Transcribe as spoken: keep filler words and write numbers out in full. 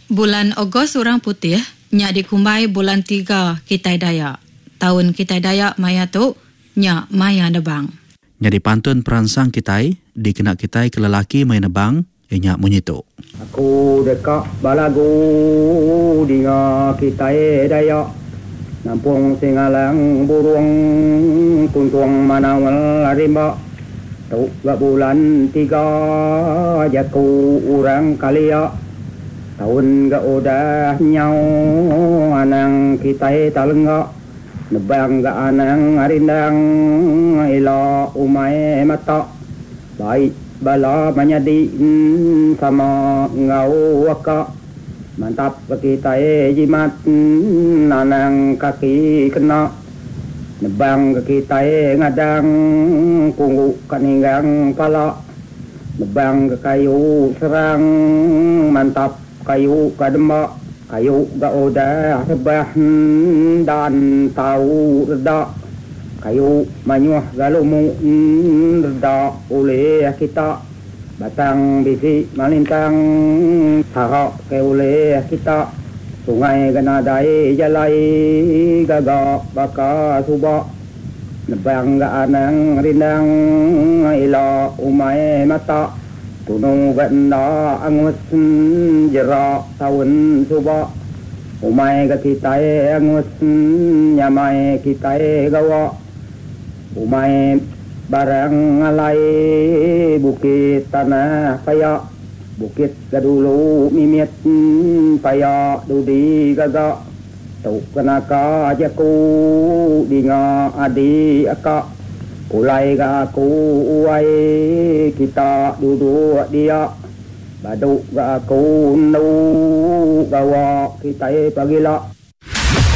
Bulan Ogos orang putih, nya dikumbai bulan tiga Kitai Dayak. Tahun Kitai Dayak maya tu, nya maya nebang. Nya dipantun peransang Kitai, dikena Kitai ke lelaki maya nebang, nya menyitu. Aku dekat balagu dinga Kitai Dayak. Nampung singalang burung kuntuang manawal rimba. Tu bulan tiga jaku orang kalia. Tahun ga udah nyau anang Kitai talengga. Nebang ga anang arindang ila umay mata. Baik bala manyadi sama ngau waka. Mantap Kitai jimat anang kaki kena. Nebang Kitai ngadang kunggu kaninggang pala. Nebang kayu serang mantap kayu kadema, kayu ga udah rebah dan tahu reda, kayu manyuh galumu reda oleh kita, batang bisi malintang tahak ke oleh kita, sungai ganadai jalai gaga baka suba, nebang ga anang rindang ila umay mata. Tunong ganda angus jerak tahun suba. Umay ka Kitai angus nyamay Kitai gawa. Umay barang alay bukit tanah paya. Bukit kadulu mimit paya dudi gaga. Tuk kanaka jaku dinga adi aka. Ulai ga aku uai kita duduk dia. Baduk ga aku nu gawa Kitai pagila.